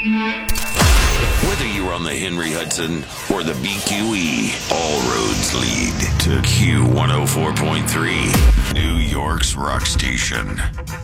Whether you're on the Henry Hudson or the BQE, all roads lead to Q104.3, New York's rock station.